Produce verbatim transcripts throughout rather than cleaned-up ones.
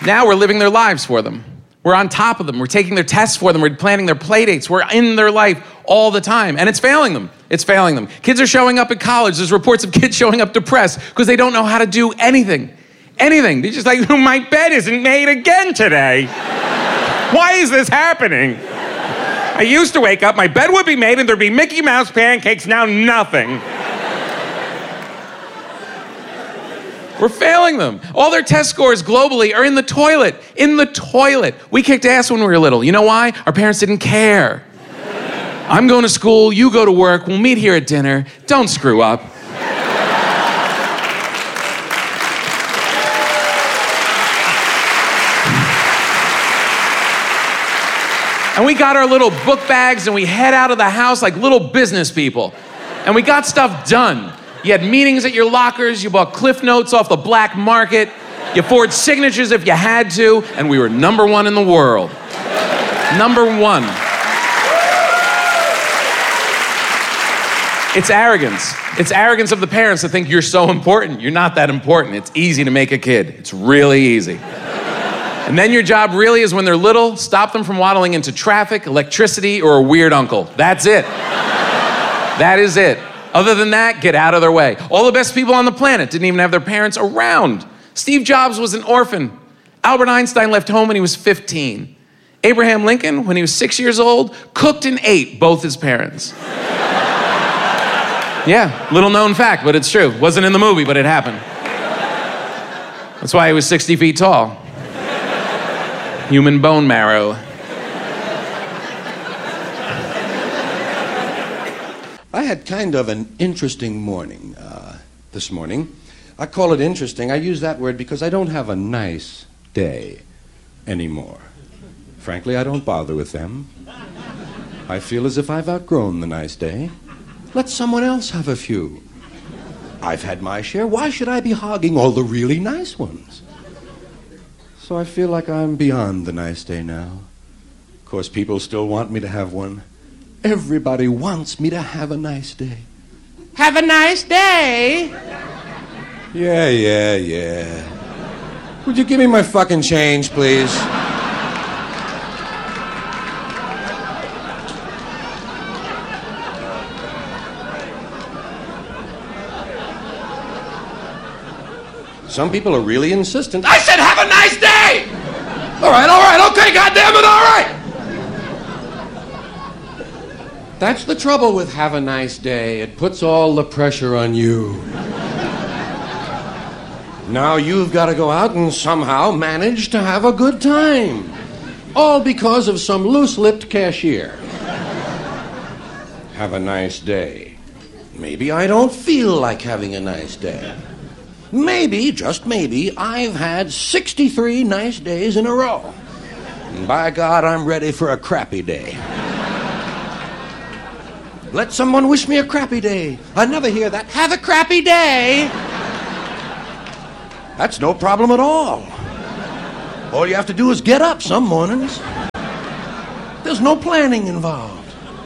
Now we're living their lives for them. We're on top of them. We're taking their tests for them. We're planning their play dates. We're in their life all the time. And it's failing them. It's failing them. Kids are showing up at college. There's reports of kids showing up depressed because they don't know how to do anything. Anything. They're just like, my bed isn't made again today. Why is this happening? I used to wake up, my bed would be made, and there'd be Mickey Mouse pancakes. Now nothing. We're failing them. All their test scores globally are in the toilet. In the toilet. We kicked ass when we were little. You know why? Our parents didn't care. I'm going to school, you go to work, we'll meet here at dinner. Don't screw up. And we got our little book bags and we head out of the house like little business people. And we got stuff done. You had meetings at your lockers, you bought Cliff Notes off the black market, you forged signatures if you had to, and we were number one in the world. Number one. It's arrogance. It's arrogance of the parents to think you're so important. You're not that important. It's easy to make a kid. It's really easy. And then your job really is when they're little, stop them from waddling into traffic, electricity, or a weird uncle. That's it. That is it. Other than that, get out of their way. All the best people on the planet didn't even have their parents around. Steve Jobs was an orphan. Albert Einstein left home when he was fifteen. Abraham Lincoln, when he was six years old, cooked and ate both his parents. Yeah, little known fact, but it's true. Wasn't in the movie, but it happened. That's why he was sixty feet tall. Human bone marrow. I had kind of an interesting morning uh, this morning. I call it interesting. I use that word because I don't have a nice day anymore. Frankly, I don't bother with them. I feel as if I've outgrown the nice day. Let someone else have a few. I've had my share. Why should I be hogging all the really nice ones? So I feel like I'm beyond the nice day now. Of course, people still want me to have one. Everybody wants me to have a nice day. Have a nice day. Yeah, yeah, yeah. Would you give me my fucking change, please? Some people are really insistent. I said have a nice day! All right, all right, okay, goddammit, all right! That's the trouble with have a nice day. It puts all the pressure on you. Now you've got to go out and somehow manage to have a good time. All because of some loose-lipped cashier. Have a nice day. Maybe I don't feel like having a nice day. Maybe, just maybe, I've had sixty-three nice days in a row. And by God, I'm ready for a crappy day. Let someone wish me a crappy day. I never hear that. Have a crappy day. That's no problem at all. All you have to do is get up some mornings. There's no planning involved.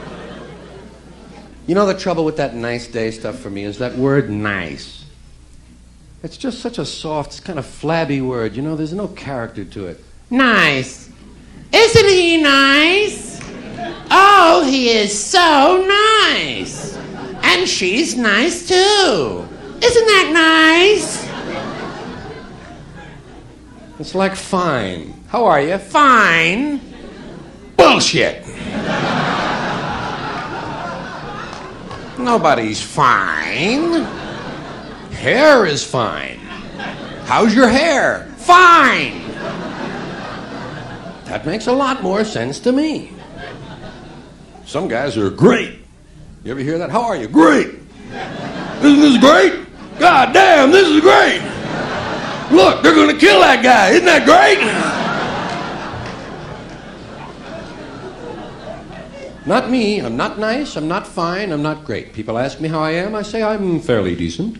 You know the trouble with that nice day stuff for me is that word nice. It's just such a soft, kind of flabby word. You know, there's no character to it. Nice. Isn't he nice? Oh, he is so nice. And she's nice, too. Isn't that nice? It's like fine. How are you? Fine. Bullshit. Nobody's fine. Hair is fine. How's your hair? Fine. That makes a lot more sense to me. Some guys are great. You ever hear that? How are you? Great. Isn't this great? God damn, this is great. Look, they're going to kill that guy. Isn't that great? Not me. I'm not nice. I'm not fine. I'm not great. People ask me how I am. I say I'm fairly decent.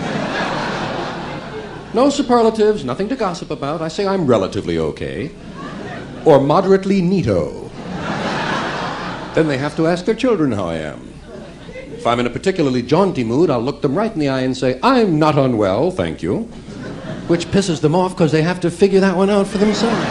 No superlatives, nothing to gossip about. I say I'm relatively okay. Or moderately neato. Then they have to ask their children how I am. If I'm in a particularly jaunty mood, I'll look them right in the eye and say, I'm not unwell, thank you. which pisses them off because they have to figure that one out for themselves.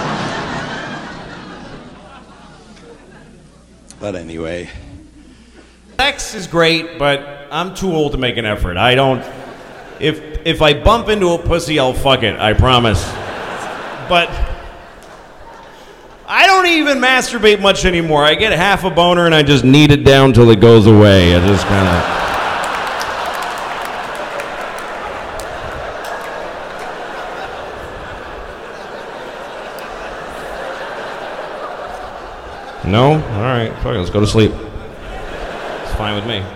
But anyway. Sex is great, but I'm too old to make an effort. I don't... If if I bump into a pussy, I'll fuck it, I promise. But I don't even masturbate much anymore. I get half a boner and I just knead it down till it goes away. I just kind of... No? All right. Fuck it, let's go to sleep. It's fine with me.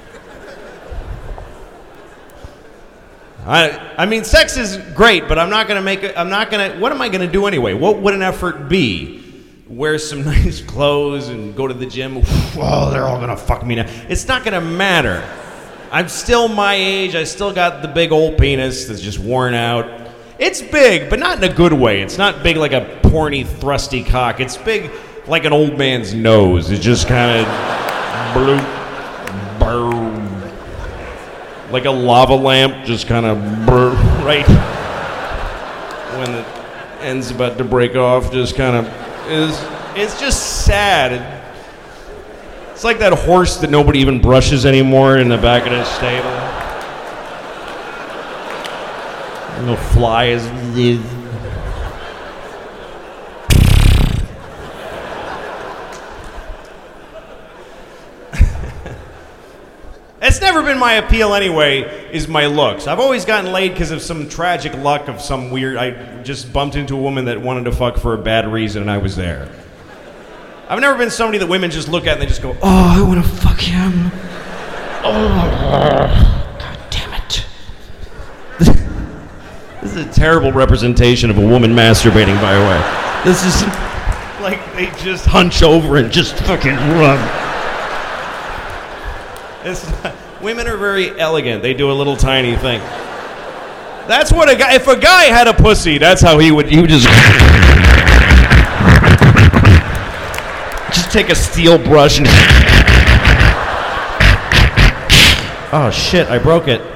I I mean, sex is great, but I'm not gonna make it. I'm not gonna. What am I gonna do anyway? What would an effort be? Wear some nice clothes and go to the gym. Oh, they're all gonna fuck me now. It's not gonna matter. I'm still my age. I still got the big old penis that's just worn out. It's big, but not in a good way. It's not big like a porny, thrusty cock. It's big like an old man's nose. It's just kind of bloop, burr. Like a lava lamp, just kind of brr, right when the end's about to break off, just kind of is. It's just sad. It's like that horse that nobody even brushes anymore in the back of the stable. And the fly is. It's never been my appeal anyway, is my looks. I've always gotten laid because of some tragic luck of some weird... I just bumped into a woman that wanted to fuck for a bad reason and I was there. I've never been somebody that women just look at and they just go, oh, I want to fuck him. Oh, God damn it. This is a terrible representation of a woman masturbating, by the way. This is like they just hunch over and just fucking run. It's not, women are very elegant. They do a little tiny thing. That's what a guy. If a guy had a pussy, that's how he would. He would just just take a steel brush and. Oh shit! I broke it.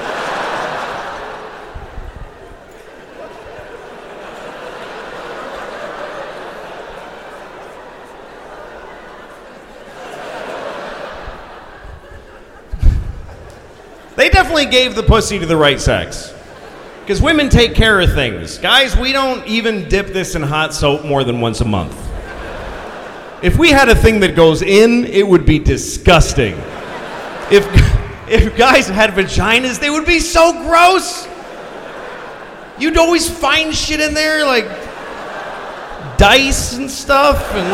They definitely gave the pussy to the right sex. Because women take care of things. Guys, we don't even dip this in hot soap more than once a month. If we had a thing that goes in, it would be disgusting. If, if guys had vaginas, they would be so gross. You'd always find shit in there, like dice and stuff, and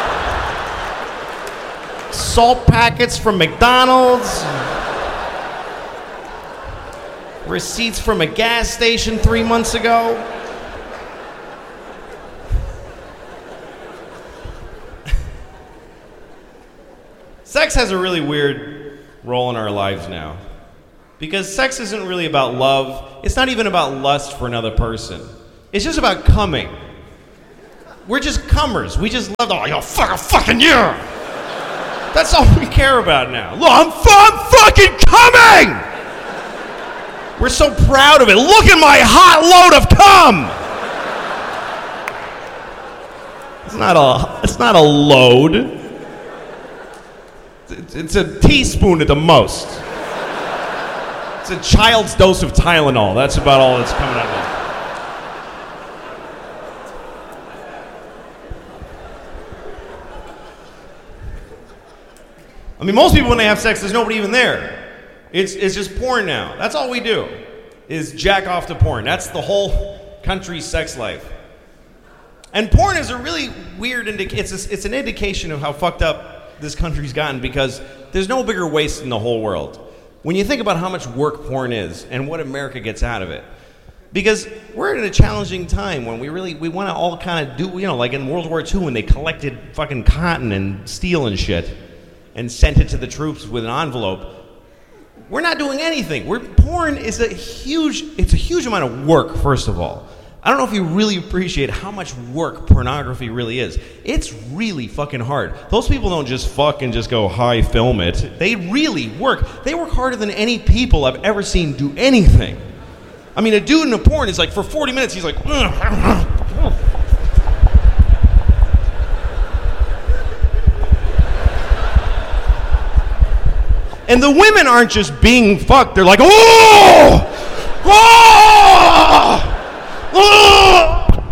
little salt packets from McDonald's. Receipts from a gas station three months ago. Sex has a really weird role in our lives now. Because sex isn't really about love. It's not even about lust for another person. It's just about coming. We're just cummers. We just love, oh, yo, fuck a fucking yeah. That's all we care about now. Look, I'm, I'm fucking coming! We're so proud of it. Look at my hot load of cum. It's not a. It's not a load. It's, it's a teaspoon at the most. It's a child's dose of Tylenol. That's about all that's coming out of it. I mean, most people when they have sex, there's nobody even there. It's it's just porn now. That's all we do, is jack off to porn. That's the whole country's sex life. And porn is a really weird indication. It's a, it's an indication of how fucked up this country's gotten because there's no bigger waste in the whole world. When you think about how much work porn is and what America gets out of it, because we're in a challenging time when we really we want to all kind of do, you know, like in World War Two when they collected fucking cotton and steel and shit and sent it to the troops with an envelope. We're not doing anything. We're, porn is a huge, it's a huge amount of work, first of all. I don't know if you really appreciate how much work pornography really is. It's really fucking hard. Those people don't just fuck and just go, hi, film it. They really work. They work harder than any people I've ever seen do anything. I mean, a dude in a porn is like, for forty minutes, he's like, and the women aren't just being fucked, they're like, oh! Oh! Oh!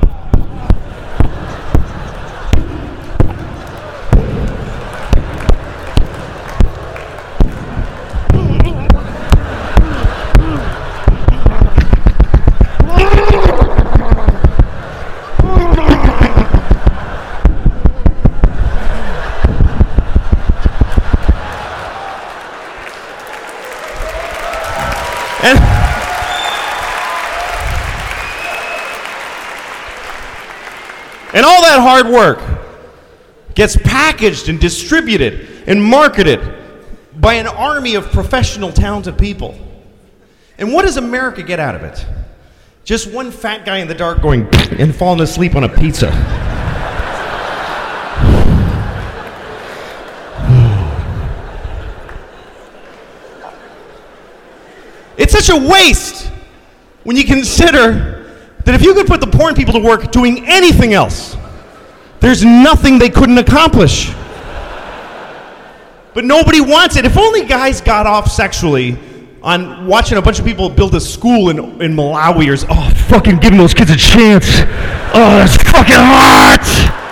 And, and all that hard work gets packaged and distributed and marketed by an army of professional, talented people. And what does America get out of it? Just one fat guy in the dark going and falling asleep on a pizza. It's such a waste when you consider that if you could put the porn people to work doing anything else, there's nothing they couldn't accomplish. But nobody wants it. If only guys got off sexually on watching a bunch of people build a school in, in Malawi or, oh, fucking giving those kids a chance. Oh, that's fucking hot!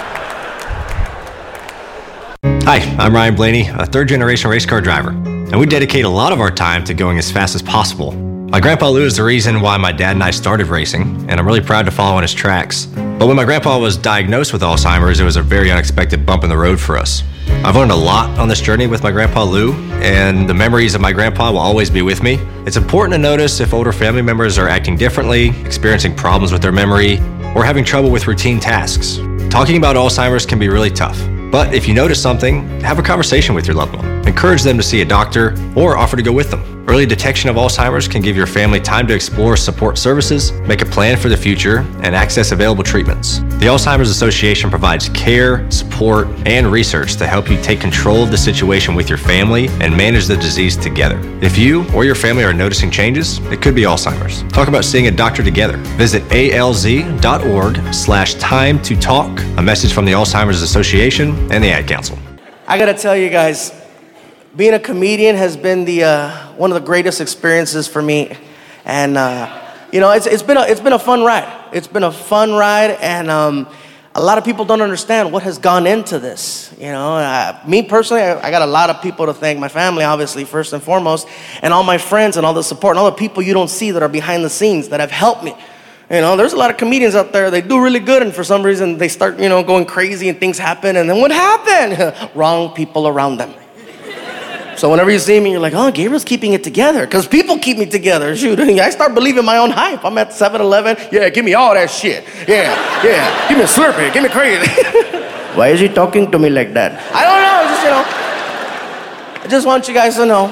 Hi, I'm Ryan Blaney, a third-generation race car driver, and we dedicate a lot of our time to going as fast as possible. My grandpa Lou is the reason why my dad and I started racing, and I'm really proud to follow in his tracks. But when my grandpa was diagnosed with Alzheimer's, it was a very unexpected bump in the road for us. I've learned a lot on this journey with my grandpa Lou, and the memories of my grandpa will always be with me. It's important to notice if older family members are acting differently, experiencing problems with their memory, or having trouble with routine tasks. Talking about Alzheimer's can be really tough. But if you notice something, have a conversation with your loved one. Encourage them to see a doctor or offer to go with them. Early detection of Alzheimer's can give your family time to explore support services, make a plan for the future, and access available treatments. The Alzheimer's Association provides care, support, and research to help you take control of the situation with your family and manage the disease together. If you or your family are noticing changes, it could be Alzheimer's. Talk about seeing a doctor together. Visit alz.org slash time to talk. A message from the Alzheimer's Association and the Ad Council. I gotta tell you guys, being a comedian has been the uh, one of the greatest experiences for me, and uh, you know, it's it's been a, it's been a fun ride. It's been a fun ride, and um, a lot of people don't understand what has gone into this. You know, uh, me personally, I, I got a lot of people to thank. My family, obviously, first and foremost, and all my friends and all the support and all the people you don't see that are behind the scenes that have helped me. You know, there's a lot of comedians out there, they do really good, and for some reason they start, you know, going crazy and things happen, and then what happened? Wrong people around them. So whenever you see me, you're like, oh, Gabriel's keeping it together, because people keep me together. Shoot, I start believing my own hype. I'm at seven eleven, yeah, give me all that shit. Yeah, yeah, give me a Slurpee, give me crazy. Why is he talking to me like that? I don't know, just, you know, I just want you guys to know.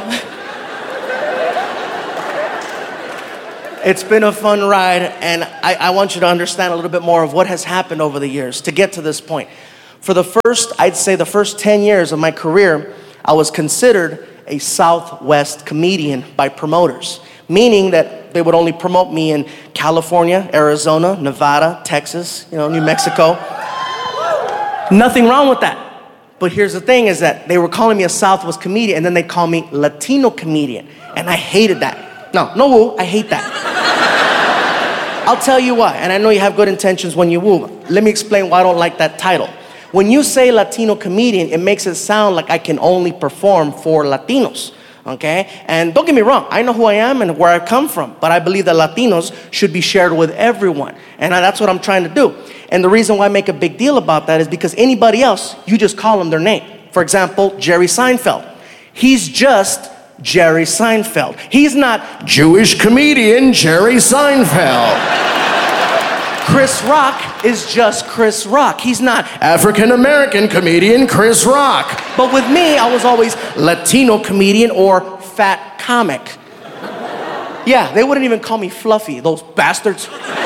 It's been a fun ride, and I, I want you to understand a little bit more of what has happened over the years to get to this point. For the first, I'd say the first ten years of my career, I was considered a Southwest comedian by promoters, meaning that they would only promote me in California, Arizona, Nevada, Texas, you know, New Mexico. Nothing wrong with that. But here's the thing is that they were calling me a Southwest comedian, and then they call me Latino comedian, and I hated that. No, no woo, I hate that. I'll tell you why, and I know you have good intentions when you woo. Let me explain why I don't like that title. When you say Latino comedian, it makes it sound like I can only perform for Latinos, okay? And don't get me wrong, I know who I am and where I come from, but I believe that Latinos should be shared with everyone, and that's what I'm trying to do. And the reason why I make a big deal about that is because anybody else, you just call them their name. For example, Jerry Seinfeld. He's just Jerry Seinfeld. He's not Jewish comedian Jerry Seinfeld. Chris Rock is just Chris Rock. He's not African American comedian Chris Rock. But with me, I was always Latino comedian or fat comic. Yeah, they wouldn't even call me Fluffy, those bastards.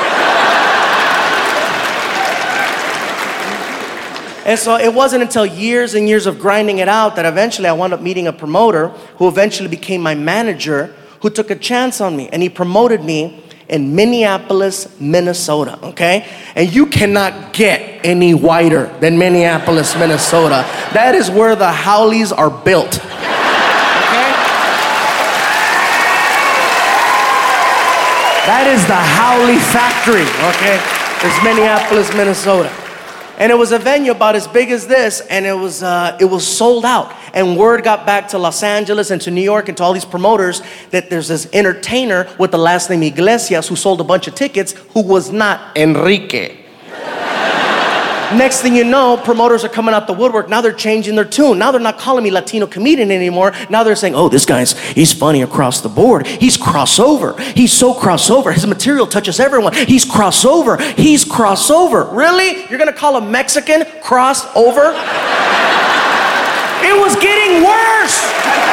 And so it wasn't until years and years of grinding it out that eventually I wound up meeting a promoter who eventually became my manager, who took a chance on me, and he promoted me in Minneapolis, Minnesota, okay? And you cannot get any whiter than Minneapolis, Minnesota. That is where the Howleys are built, okay? That is the Howley factory, okay? It's Minneapolis, Minnesota. And it was a venue about as big as this, and it was uh, it was sold out. And word got back to Los Angeles and to New York and to all these promoters that there's this entertainer with the last name Iglesias who sold a bunch of tickets who was not Enrique. Next thing you know, promoters are coming out the woodwork. Now they're changing their tune. Now they're not calling me Latino comedian anymore. Now they're saying, oh, this guy's, he's funny across the board. He's crossover. He's so crossover. His material touches everyone. He's crossover. He's crossover. Really? You're going to call a Mexican crossover? It was getting worse.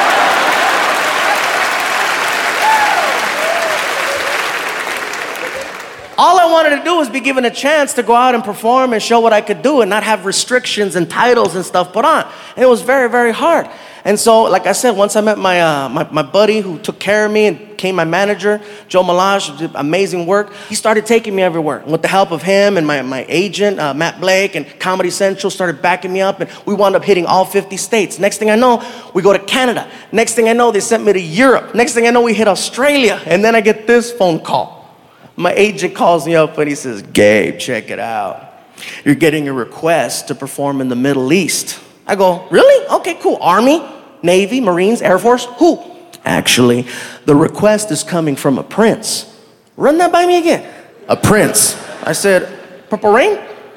All I wanted to do was be given a chance to go out and perform and show what I could do and not have restrictions and titles and stuff put on. And it was very, very hard. And so, like I said, once I met my, uh, my, my buddy who took care of me and became my manager, Joe Malaj, did amazing work, he started taking me everywhere. And with the help of him and my, my agent, uh, Matt Blake, and Comedy Central started backing me up, and we wound up hitting all fifty states. Next thing I know, we go to Canada. Next thing I know, they sent me to Europe. Next thing I know, we hit Australia. And then I get this phone call. My agent calls me up and he says, Gabe, check it out. You're getting a request to perform in the Middle East. I go, really? Okay, cool. Army, Navy, Marines, Air Force? Who? Actually, the request is coming from a prince. Run that by me again. A prince. I said, Purple Rain?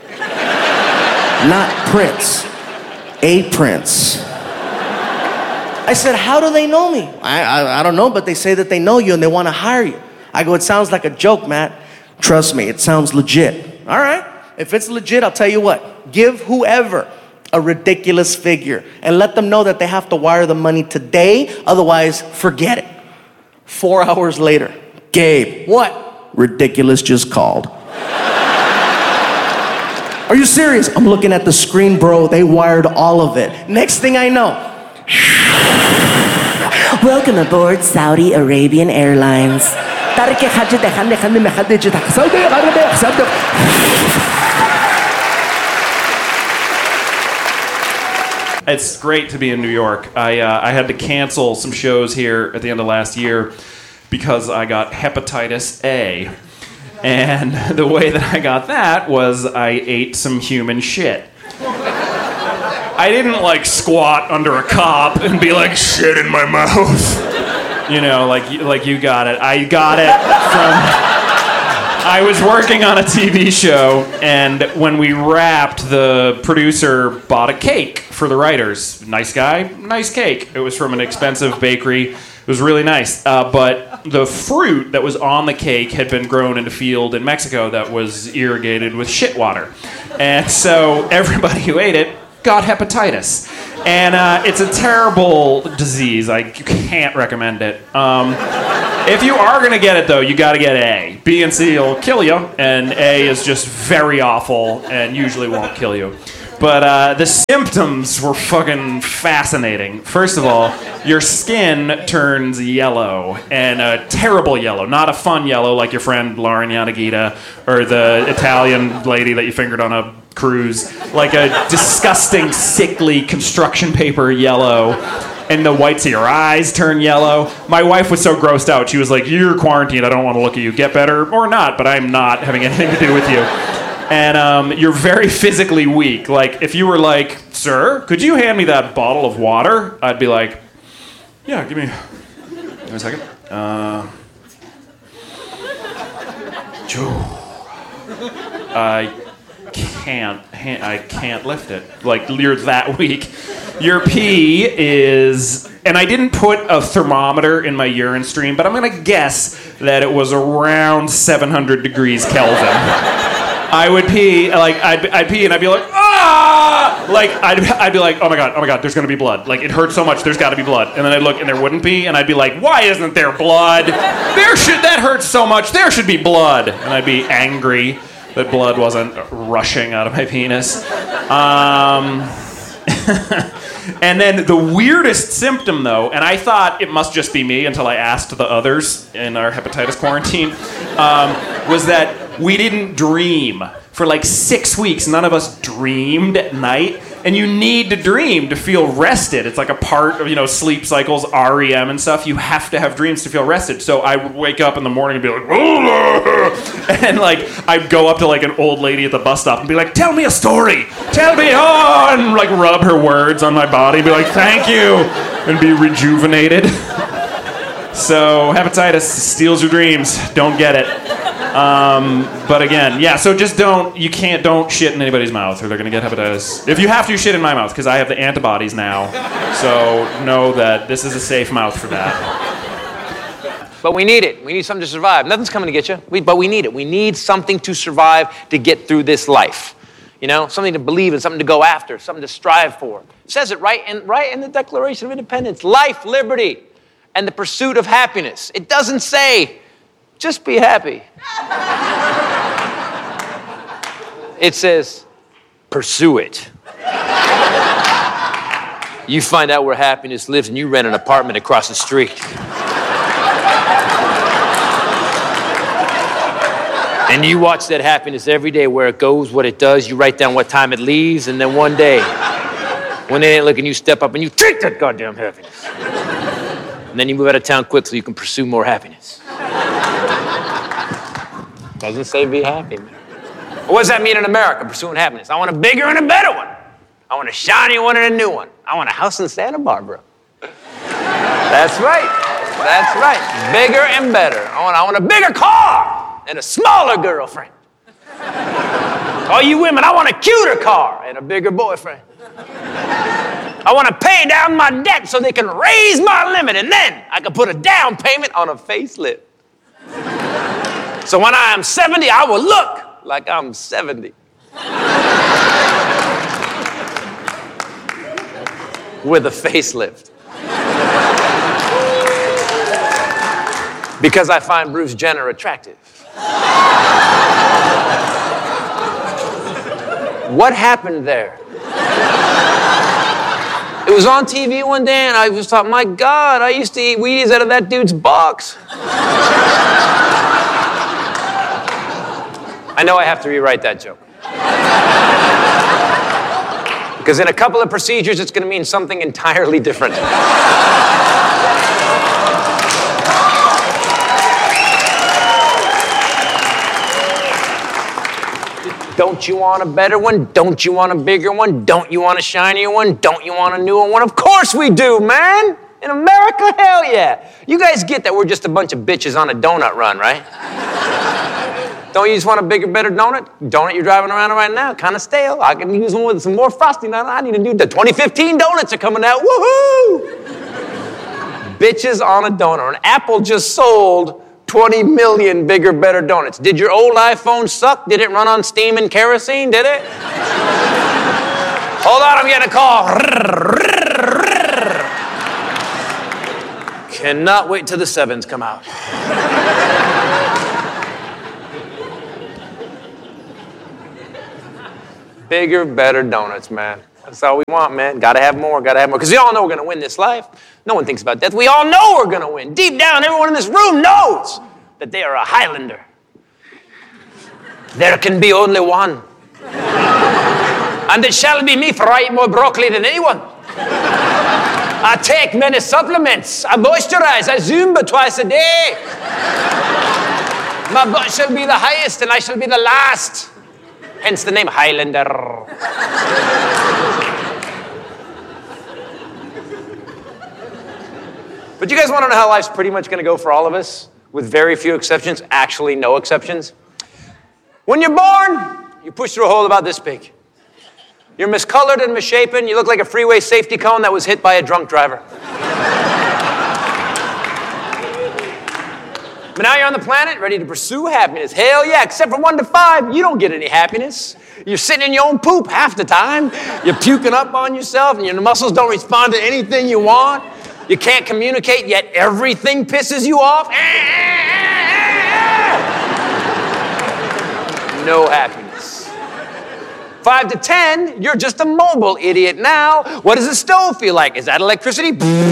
Not Prince. A prince. I said, how do they know me? I, I, I don't know, but they say that they know you and they want to hire you. I go, it sounds like a joke, Matt. Trust me, it sounds legit. All right, if it's legit, I'll tell you what. Give whoever a ridiculous figure and let them know that they have to wire the money today, otherwise forget it. Four hours later, Gabe, what? Ridiculous just called. Are you serious? I'm looking at the screen, bro. They wired all of it. Next thing I know, welcome aboard Saudi Arabian Airlines. It's great to be in New York. I uh, I had to cancel some shows here at the end of last year because I got hepatitis A. And the way that I got that was I ate some human shit. I didn't like squat under a cop and be like, shit in my mouth. You know, like like you got it. I got it from... I was working on a T V show, and when we wrapped, the producer bought a cake for the writers. Nice guy, nice cake. It was from an expensive bakery. It was really nice. Uh, but the fruit that was on the cake had been grown in a field in Mexico that was irrigated with shit water. And so everybody who ate it got hepatitis. And uh, it's a terrible disease. I can't recommend it. Um, if you are going to get it, though, you got to get A. B and C will kill you, and A is just very awful and usually won't kill you. But uh, the symptoms were fucking fascinating. First of all, your skin turns yellow, and a terrible yellow. Not a fun yellow like your friend Lauren Yanagita or the Italian lady that you fingered on a cruise. Like a disgusting, sickly construction paper yellow. And the whites of your eyes turn yellow. My wife was so grossed out. She was like, you're quarantined. I don't want to look at you. Get better or not, but I'm not having anything to do with you. And um, you're very physically weak. Like, if you were like, sir, could you hand me that bottle of water? I'd be like, yeah, give me, give me a second. Uh, I can't, I can't lift it. Like, you're that weak. Your pee is, and I didn't put a thermometer in my urine stream, but I'm gonna guess that it was around seven hundred degrees Kelvin. I would pee, like, I'd, I'd pee and I'd be like, ah! Like, I'd, I'd be like, oh my God, oh my God, there's gonna be blood. Like, it hurts so much, there's gotta be blood. And then I'd look and there wouldn't be, and I'd be like, why isn't there blood? There should, that hurts so much, there should be blood. And I'd be angry that blood wasn't rushing out of my penis. Um, And then the weirdest symptom, though, and I thought it must just be me until I asked the others in our hepatitis quarantine, um, was that we didn't dream. For like six weeks, none of us dreamed at night. And you need to dream to feel rested. It's like a part of, you know, sleep cycles, R E M and stuff. You have to have dreams to feel rested. So I would wake up in the morning and be like, and like, I'd go up to like an old lady at the bus stop and be like, tell me a story. Tell me, oh, and like rub her words on my body, be like, thank you, and be rejuvenated. So hepatitis steals your dreams. Don't get it. Um, but again, yeah, so just don't, you can't, don't shit in anybody's mouth or they're going to get hepatitis. If you have to, shit in my mouth because I have the antibodies now. So know that this is a safe mouth for that. But we need it. We need something to survive. Nothing's coming to get you, we, but we need it. We need something to survive to get through this life. You know, something to believe in, something to go after, something to strive for. It says it right in, right in the Declaration of Independence. Life, liberty, and the pursuit of happiness. It doesn't say, just be happy. It says, pursue it. You find out where happiness lives and you rent an apartment across the street. And you watch that happiness every day, where it goes, what it does. You write down what time it leaves, and then one day, when they ain't looking, you step up and you take that goddamn happiness. And then you move out of town quick so you can pursue more happiness. Doesn't say be happy, man. What does that mean in America, pursuing happiness? I want a bigger and a better one. I want a shiny one and a new one. I want a house in Santa Barbara. That's right. That's right. Bigger and better. I want, I want a bigger car and a smaller girlfriend. All you women, I want a cuter car and a bigger boyfriend. I want to pay down my debt so they can raise my limit, and then I can put a down payment on a facelift. So when I am seventy, I will look like I'm seventy. With a facelift. Because I find Bruce Jenner attractive. What happened there? It was on T V one day, and I just thought, my God, I used to eat Wheaties out of that dude's box. I know I have to rewrite that joke. Because in a couple of procedures, it's going to mean something entirely different. Don't you want a better one? Don't you want a bigger one? Don't you want a shinier one? Don't you want a newer one? Of course we do, man! In America, hell yeah! You guys get that we're just a bunch of bitches on a donut run, right? Don't you just want a bigger, better donut? Donut you're driving around right now, kind of stale. I can use one with some more frosting on it. I need to do the twenty fifteen donuts are coming out. Woohoo! Bitches on a donut. And Apple just sold twenty million bigger, better donuts. Did your old iPhone suck? Did it run on steam and kerosene? Did it? Hold on, I'm getting a call. Cannot wait till the sevens come out. Bigger, better donuts, man. That's all we want, man. Gotta have more, gotta have more. Because we all know we're gonna win this life. No one thinks about death. We all know we're gonna win. Deep down, everyone in this room knows that they are a Highlander. There can be only one. And it shall be me, for I eat more broccoli than anyone. I take many supplements. I moisturize. I Zumba twice a day. My butt shall be the highest and I shall be the last. Hence the name Highlander. But you guys want to know how life's pretty much going to go for all of us? With very few exceptions, actually no exceptions. When you're born, you push through a hole about this big. You're miscolored and misshapen. You look like a freeway safety cone that was hit by a drunk driver. But now you're on the planet, ready to pursue happiness. Hell yeah, except from one to five, you don't get any happiness. You're sitting in your own poop half the time. You're puking up on yourself, and your muscles don't respond to anything you want. You can't communicate, yet everything pisses you off. No happiness. five to ten, you're just a mobile idiot. Now, what does a stove feel like? Is that electricity?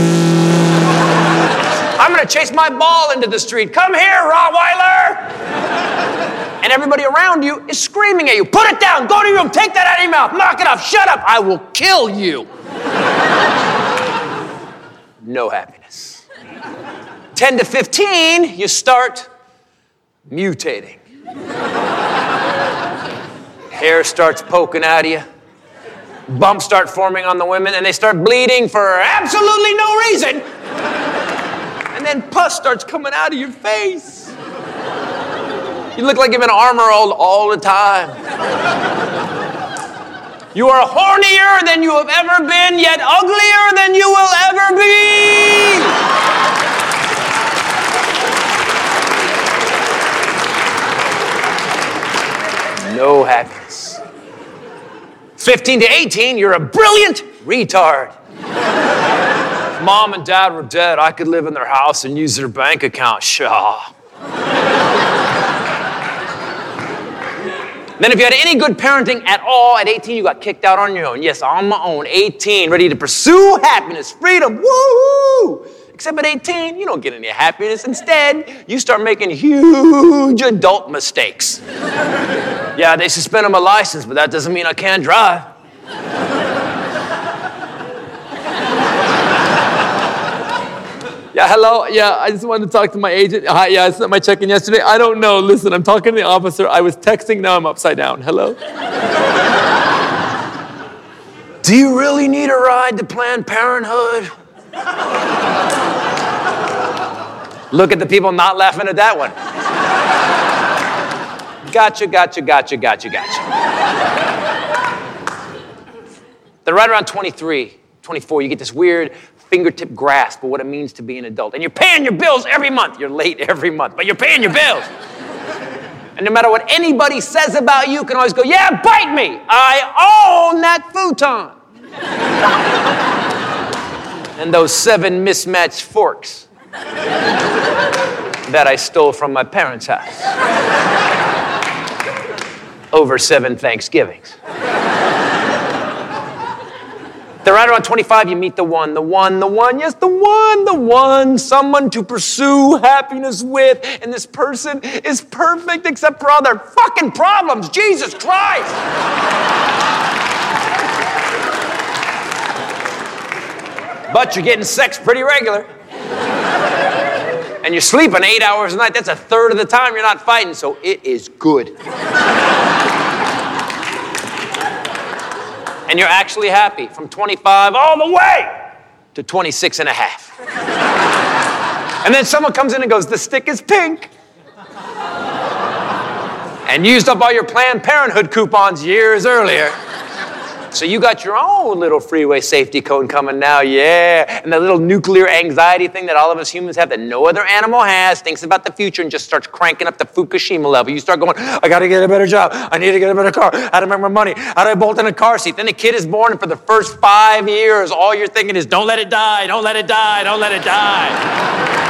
I'm gonna chase my ball into the street. Come here, Rottweiler! And everybody around you is screaming at you. Put it down, go to your room, take that out of your mouth, knock it off, shut up, I will kill you. No happiness. ten to fifteen, you start mutating. Hair starts poking out of you. Bumps start forming on the women, and they start bleeding for absolutely no reason. And then pus starts coming out of your face. You look like you've been armor all, all the time. You are hornier than you have ever been, yet uglier than you will ever be. No happiness. fifteen to eighteen, you're a brilliant retard. If Mom and Dad were dead, I could live in their house and use their bank account. Shaw. Then if you had any good parenting at all, at eighteen, you got kicked out on your own. Yes, on my own, eighteen, ready to pursue happiness, freedom, woo-hoo! Except at eighteen, you don't get any happiness. Instead, you start making huge adult mistakes. Yeah, they suspended my license, but that doesn't mean I can't drive. Yeah, hello? Yeah, I just wanted to talk to my agent. Hi, yeah, I sent my check in yesterday. I don't know. Listen, I'm talking to the officer. I was texting, now I'm upside down. Hello? Do you really need a ride to Planned Parenthood? Look at the people not laughing at that one. Gotcha, gotcha, gotcha, gotcha, gotcha. Then right around twenty-three, twenty-four, you get this weird fingertip grasp of what it means to be an adult. And you're paying your bills every month. You're late every month, but you're paying your bills. And no matter what anybody says about you, you can always go, yeah, bite me. I own that futon. And those seven mismatched forks that I stole from my parents' house over seven Thanksgivings. Then right around twenty-five, you meet the one, the one, the one, yes, the one, the one, someone to pursue happiness with, and this person is perfect except for all their fucking problems. Jesus Christ! But you're getting sex pretty regular. And you're sleeping eight hours a night. That's a third of the time you're not fighting, so it is good. And you're actually happy from twenty-five all the way to twenty-six and a half. And then someone comes in and goes, the stick is pink. And used up all your Planned Parenthood coupons years earlier. So you got your own little freeway safety cone coming now, yeah. And that little nuclear anxiety thing that all of us humans have that no other animal has, thinks about the future and just starts cranking up the Fukushima level. You start going, I gotta get a better job. I need to get a better car. How to make more money? How do I bolt in a car seat? Then the kid is born, and for the first five years, all you're thinking is, don't let it die, don't let it die, don't let it die.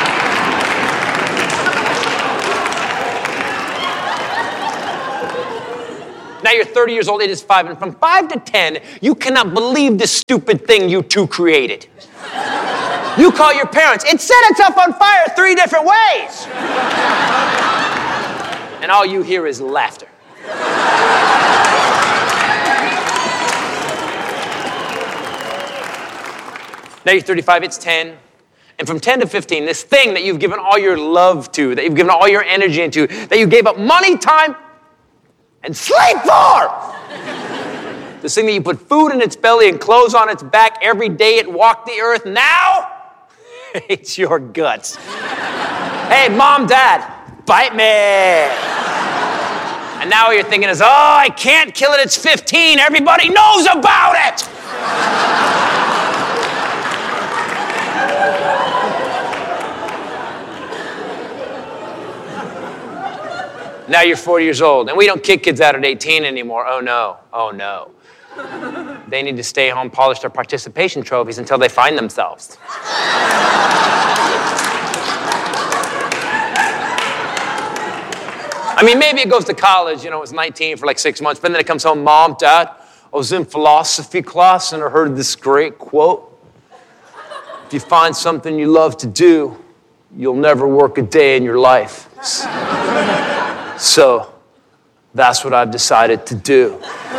Now you're thirty years old, it is five, and from five to ten, you cannot believe the stupid thing you two created. You call your parents, it set itself on fire three different ways. And all you hear is laughter. Now you're thirty-five, it's ten. And from ten to fifteen, this thing that you've given all your love to, that you've given all your energy into, that you gave up money, time, and sleep for. This thing that you put food in its belly and clothes on its back every day it walked the earth. Now, it's your guts. Hey, Mom, Dad, bite me. And now what you're thinking is, oh, I can't kill it, it's fifteen. Everybody knows about it. Now you're forty years old, and we don't kick kids out at eighteen anymore. Oh no, oh no. They need to stay home, polish their participation trophies until they find themselves. I mean, maybe it goes to college, you know, it's nineteen for like six months, but then it comes home, Mom, Dad, I was in philosophy class and I heard this great quote. If you find something you love to do, you'll never work a day in your life. So, that's what I've decided to do.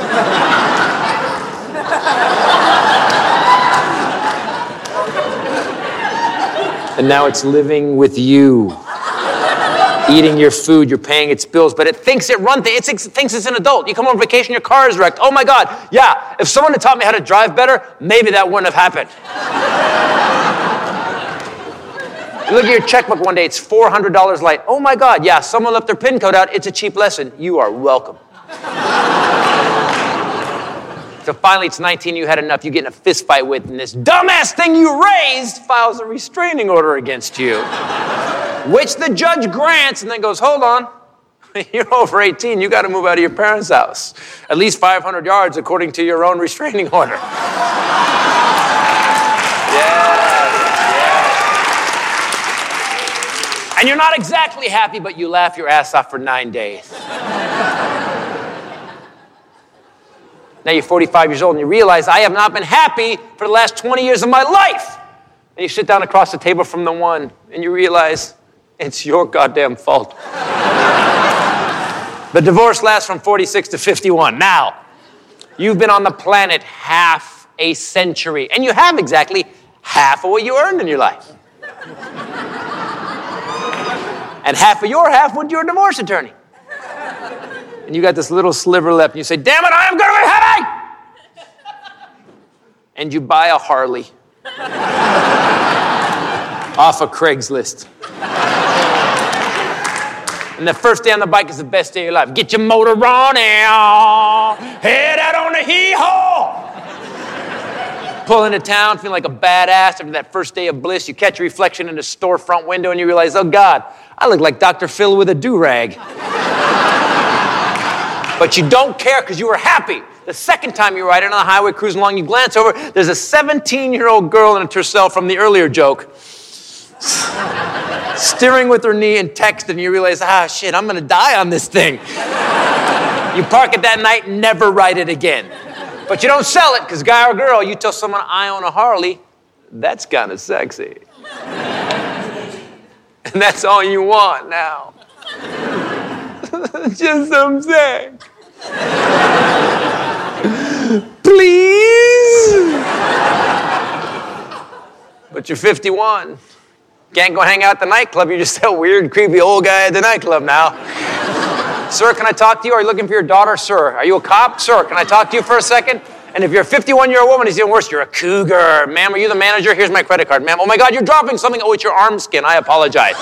And now it's living with you. Eating your food, you're paying its bills, but it thinks it runs things. It thinks it's an adult. You come on vacation, your car is wrecked. Oh my God, yeah, if someone had taught me how to drive better, maybe that wouldn't have happened. You look at your checkbook one day, it's four hundred dollars light. Oh my God, yeah, someone left their PIN code out. It's a cheap lesson. You are welcome. So finally, it's nineteen, you had enough. You get in a fist fight with, and this dumbass thing you raised files a restraining order against you, which the judge grants and then goes, hold on, you're over eighteen. You got to move out of your parents' house. At least five hundred yards according to your own restraining order. And you're not exactly happy, but you laugh your ass off for nine days. Now you're forty-five years old and you realize, I have not been happy for the last twenty years of my life. And you sit down across the table from the one and you realize, it's your goddamn fault. The divorce lasts from forty-six to fifty-one. Now, you've been on the planet half a century, and you have exactly half of what you earned in your life. And half of your half went to your divorce attorney. And you got this little sliver left, and you say, damn it, I am going to be happy! And you buy a Harley off of Craigslist. And the first day on the bike is the best day of your life. Get your motor on now, head out on the hee-haw. Pull into town, feeling like a badass after that first day of bliss. You catch a reflection in the storefront window and you realize, oh God, I look like Doctor Phil with a do-rag. But you don't care because you were happy. The second time you're riding on the highway cruising along, you glance over, there's a seventeen-year-old girl in a Tercel from the earlier joke, steering with her knee and texting, and you realize, ah, shit, I'm gonna die on this thing. You park it that night and never ride it again. But you don't sell it, because guy or girl, you tell someone, I own a Harley, that's kind of sexy. And that's all you want now. Just some sex. Please? But you're fifty-one. Can't go hang out at the nightclub. You're just that weird, creepy old guy at the nightclub now. Sir, can I talk to you? Are you looking for your daughter? Sir, are you a cop? Sir, can I talk to you for a second? And if you're a fifty-one-year-old woman, he's even worse. You're a cougar. Ma'am, are you the manager? Here's my credit card. Ma'am, oh my God, you're dropping something. Oh, it's your arm skin. I apologize.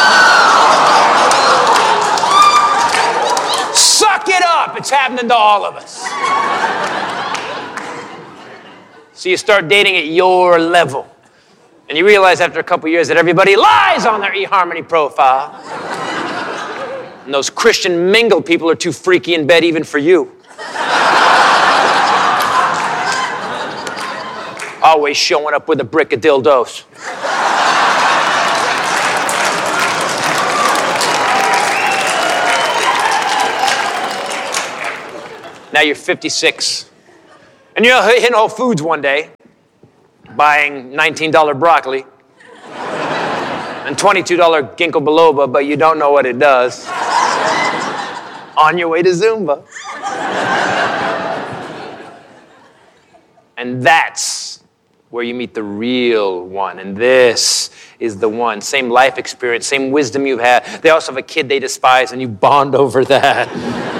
Suck it up. It's happening to all of us. So you start dating at your level. And you realize after a couple years that everybody lies on their eHarmony profile. And those Christian mingle people are too freaky in bed even for you. Always showing up with a brick of dildos. Now you're fifty-six. And you're hitting Whole Foods one day, buying nineteen dollar broccoli and twenty-two dollar ginkgo biloba, but you don't know what it does. On your way to Zumba. And that's where you meet the real one. And this is the one. Same life experience, same wisdom you've had. They also have a kid they despise, and you bond over that.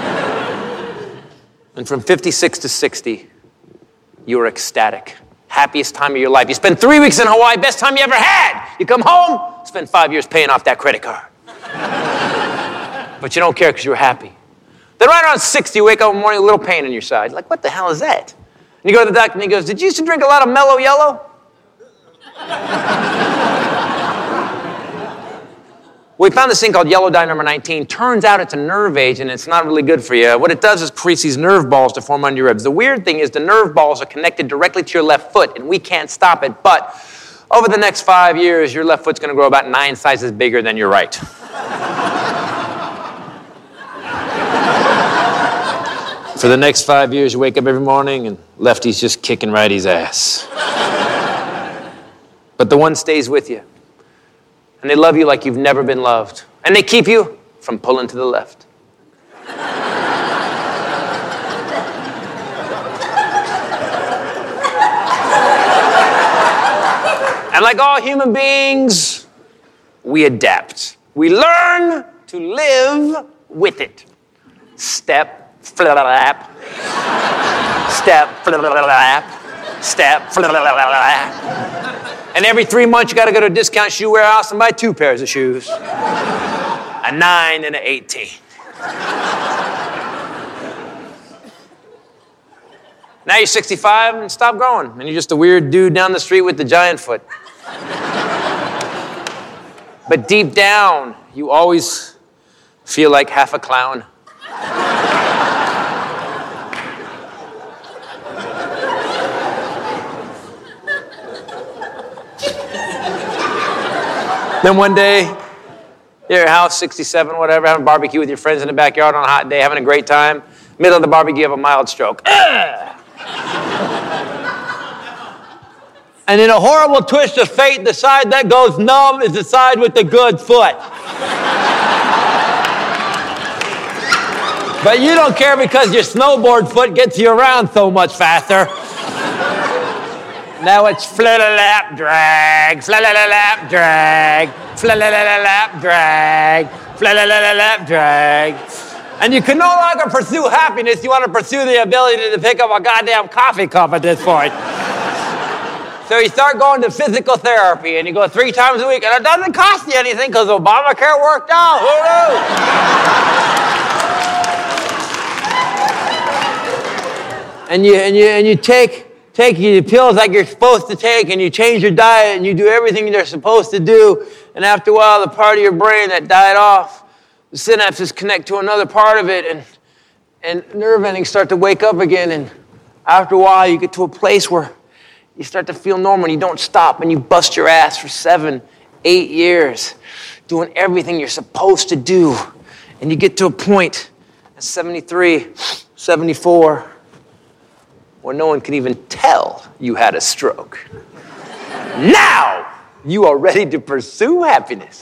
And from fifty-six to sixty, you are ecstatic. Happiest time of your life. You spend three weeks in Hawaii, best time you ever had. You come home, spend five years paying off that credit card. But you don't care because you're happy. Then right around sixty, you wake up in the morning, a little pain in your side. Like, what the hell is that? And you go to the doctor and he goes, did you used to drink a lot of Mellow Yellow? We found this thing called yellow dye number nineteen. Turns out it's a nerve agent, and it's not really good for you. What it does is creates these nerve balls to form under your ribs. The weird thing is the nerve balls are connected directly to your left foot, and we can't stop it. But over the next five years, your left foot's going to grow about nine sizes bigger than your right. For the next five years, you wake up every morning and Lefty's just kicking Righty's ass. But the one stays with you. And they love you like you've never been loved. And they keep you from pulling to the left. And like all human beings, we adapt. We learn to live with it. Step, flap. Step, flap. Step, flap. And every three months, you got to go to a discount shoe warehouse and buy two pairs of shoes. A nine and an eighteen. Now you're sixty-five and stop growing. And you're just a weird dude down the street with the giant foot. But deep down, you always feel like half a clown. Then one day, you're at your house, sixty-seven, whatever, having a barbecue with your friends in the backyard on a hot day, having a great time. Middle of the barbecue, you have a mild stroke. Ugh! And in a horrible twist of fate, the side that goes numb is the side with the good foot. But you don't care because your snowboard foot gets you around so much faster. Now it's fla-la-lap drag, fla-la-la-lap drag, fla-la-la-lap drag, fla-la-la-lap drag. And you can no longer pursue happiness. You want to pursue the ability to pick up a goddamn coffee cup at this point. So you start going to physical therapy, and you go three times a week, and it doesn't cost you anything because Obamacare worked out. Woo-hoo! And you and you and you take take your pills like you're supposed to take, and you change your diet, and you do everything they're supposed to do. And after a while, the part of your brain that died off, the synapses connect to another part of it, and and nerve endings start to wake up again. And after a while, you get to a place where you start to feel normal, and you don't stop, and you bust your ass for seven, eight years, doing everything you're supposed to do. And you get to a point at seventy-three, seventy-four, where no one can even tell you had a stroke. Now, you are ready to pursue happiness.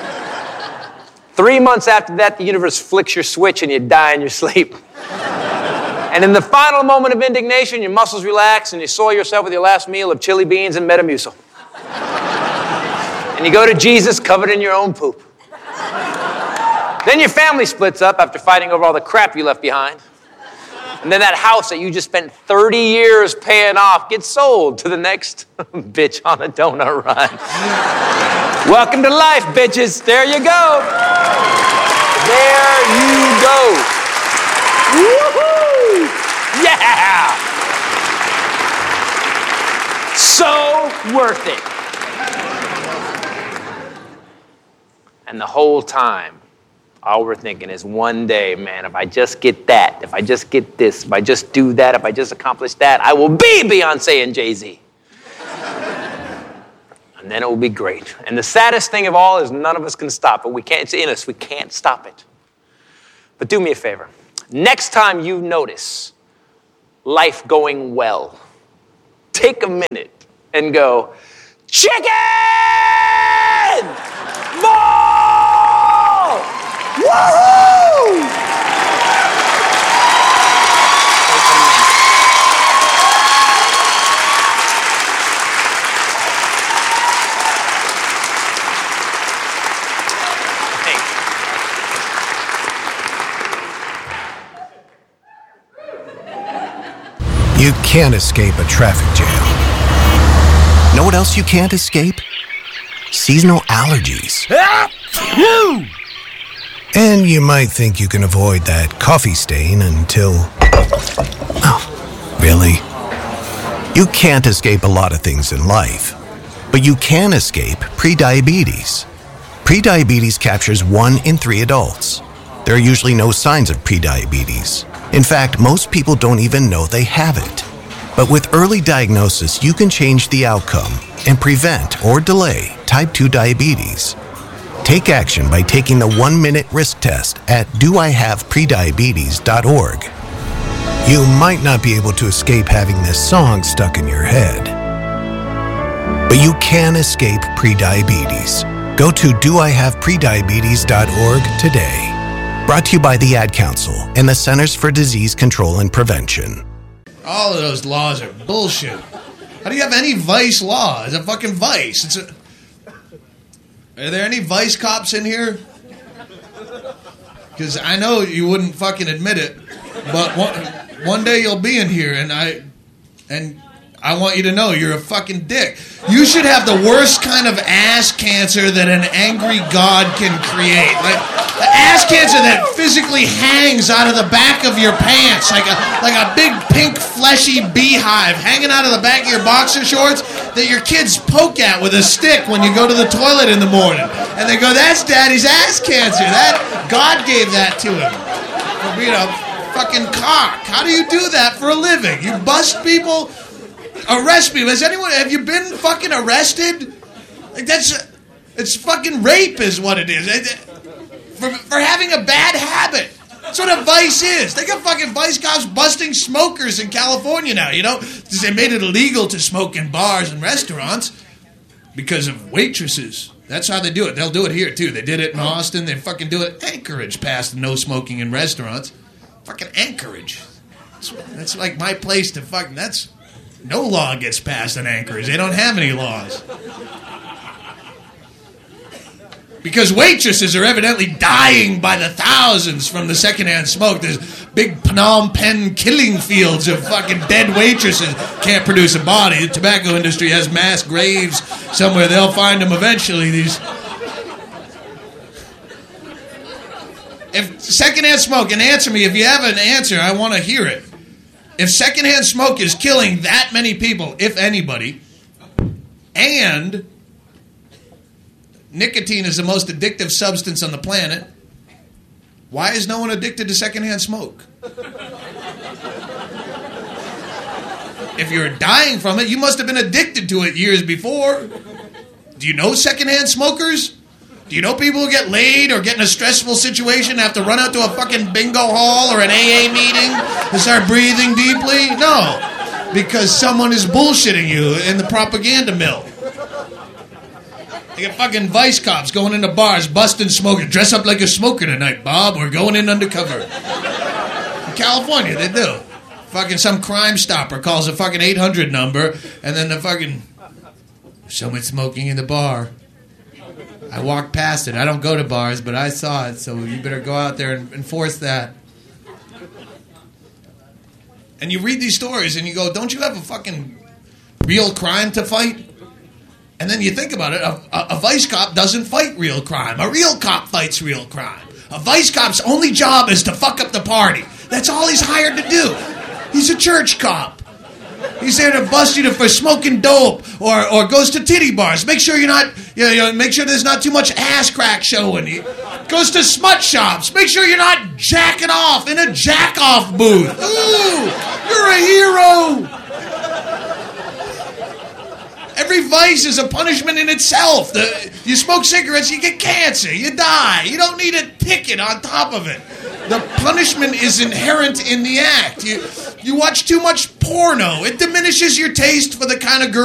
Three months after that, the universe flicks your switch and you die in your sleep. And in the final moment of indignation, your muscles relax and you soil yourself with your last meal of chili beans and Metamucil. And you go to Jesus covered in your own poop. Then your family splits up after fighting over all the crap you left behind. And then that house that you just spent thirty years paying off gets sold to the next bitch on a donut run. Welcome to life, bitches. There you go. There you go. Woohoo! Yeah! So worth it. And the whole time, all we're thinking is one day, man, if I just get that, if I just get this, if I just do that, if I just accomplish that, I will be Beyonce and Jay-Z. And then it will be great. And the saddest thing of all is none of us can stop it. We can't, it's in us. We can't stop it. But do me a favor. Next time you notice life going well, take a minute and go, chicken! Ball! Woohoo! You can't escape a traffic jam. Know what else you can't escape? Seasonal allergies. And you might think you can avoid that coffee stain until... Oh, really? You can't escape a lot of things in life, but you can escape prediabetes. Prediabetes captures one in three adults. There are usually no signs of prediabetes. In fact, most people don't even know they have it. But with early diagnosis, you can change the outcome and prevent or delay type two diabetes. Take action by taking the one-minute risk test at do I have prediabetes dot org. You might not be able to escape having this song stuck in your head, but you can escape prediabetes. Go to do I have prediabetes dot org today. Brought to you by the Ad Council and the Centers for Disease Control and Prevention. All of those laws are bullshit. How do you have any vice law? It's a fucking vice. It's a... Are there any vice cops in here? Because I know you wouldn't fucking admit it, but one, one day you'll be in here, and I... and. I want you to know you're a fucking dick. You should have the worst kind of ass cancer that an angry God can create. Like the ass cancer that physically hangs out of the back of your pants like a like a big pink fleshy beehive hanging out of the back of your boxer shorts that your kids poke at with a stick when you go to the toilet in the morning. And they go, "That's Daddy's ass cancer. That God gave that to him for being a fucking cock." How do you do that for a living? You bust people? Arrest people. Has anyone, have you been fucking arrested? Like that's, it's fucking rape is what it is. For, for having a bad habit. That's what a vice is. They got fucking vice cops busting smokers in California now, you know? Because they made it illegal to smoke in bars and restaurants because of waitresses. That's how they do it. They'll do it here, too. They did it in Austin. They fucking do it. Anchorage passed no smoking in restaurants. Fucking Anchorage. That's, that's like my place to fucking, that's... No law gets passed in Anchorage. They don't have any laws. Because waitresses are evidently dying by the thousands from the secondhand smoke. There's big Phnom Penh killing fields of fucking dead waitresses. Can't produce a body. The tobacco industry has mass graves somewhere. They'll find them eventually. These. If secondhand smoke, and answer me, if you have an answer, I want to hear it. If secondhand smoke is killing that many people, if anybody, and nicotine is the most addictive substance on the planet, why is no one addicted to secondhand smoke? If you're dying from it, you must have been addicted to it years before. Do you know secondhand smokers? Do you know people who get laid or get in a stressful situation and have to run out to a fucking bingo hall or an A A meeting and start breathing deeply? No. Because someone is bullshitting you in the propaganda mill. They get fucking vice cops going into bars, busting smokers. Dress up like a smoker tonight, Bob. We're going in undercover. In California, they do. Fucking some Crime Stopper calls a fucking eight hundred number, and then the fucking... Someone's smoking in the bar. I walked past it. I don't go to bars, but I saw it, so you better go out there and enforce that. And you read these stories and you go, don't you have a fucking real crime to fight? And then you think about it, a, a, a vice cop doesn't fight real crime. A real cop fights real crime. A vice cop's only job is to fuck up the party. That's all he's hired to do. He's a church cop. He's there to bust you to, for smoking dope, or or goes to titty bars. Make sure you're not, you know, you know, make sure there's not too much ass crack showing. He goes to smut shops. Make sure you're not jacking off in a jack off booth. Ooh, you're a hero. Every vice is a punishment in itself. The, you smoke cigarettes, you get cancer, you die. You don't need a ticket on top of it. The punishment is inherent in the act. You you watch too much porno. It diminishes your taste for the kind of girl